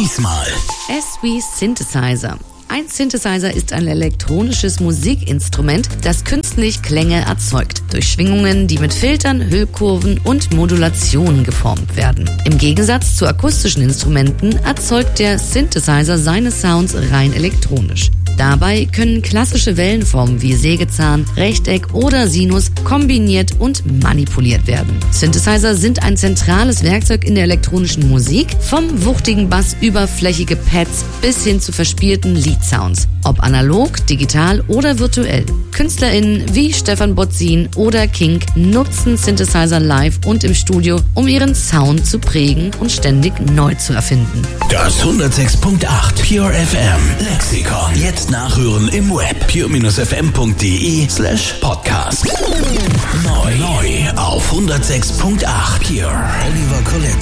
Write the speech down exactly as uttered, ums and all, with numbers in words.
Diesmal S wie Synthesizer. Ein Synthesizer ist ein elektronisches Musikinstrument, das künstlich Klänge erzeugt, durch Schwingungen, die mit Filtern, Hüllkurven und Modulationen geformt werden. Im Gegensatz zu akustischen Instrumenten erzeugt der Synthesizer seine Sounds rein elektronisch. Dabei können klassische Wellenformen wie Sägezahn, Rechteck oder Sinus kombiniert und manipuliert werden. Synthesizer sind ein zentrales Werkzeug in der elektronischen Musik, vom wuchtigen Bass über flächige Pads bis hin zu verspielten Lead-Sounds. Ob analog, digital oder virtuell. KünstlerInnen wie Stefan Botzin oder Kink nutzen Synthesizer live und im Studio, um ihren Sound zu prägen und ständig neu zu erfinden. Das hundertsechs Komma acht Pure F M Lexikon. Jetzt nachhören im Web. pure f m punkt d e slash podcast. Neu. Neu auf hundertsechs Komma acht Pure. Oliver Koletz.